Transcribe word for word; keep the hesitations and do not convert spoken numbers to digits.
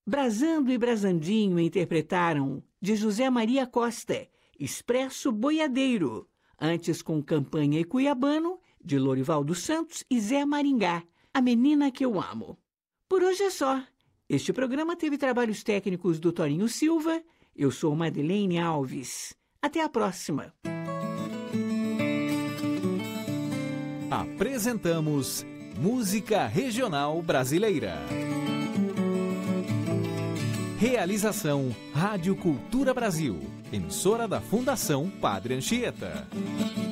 Brasando e Brasandinho interpretaram, de José Maria Costa, Expresso Boiadeiro. Antes, com Campanha e Cuiabano, de Lorival dos Santos e Zé Maringá, A Menina que Eu Amo. Por hoje é só. Este programa teve trabalhos técnicos do Torinho Silva. Eu sou Madeleine Alves. Até a próxima. Apresentamos Música Regional Brasileira. Realização Rádio Cultura Brasil, emissora da Fundação Padre Anchieta.